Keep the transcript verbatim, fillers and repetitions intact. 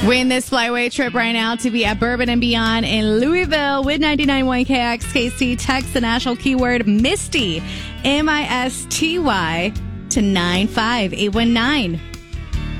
Win this flyway trip right now to be at Bourbon and Beyond in Louisville with ninety-nine point one K X K C. Text the national keyword Misty, M I S T Y, to nine five eight one nine.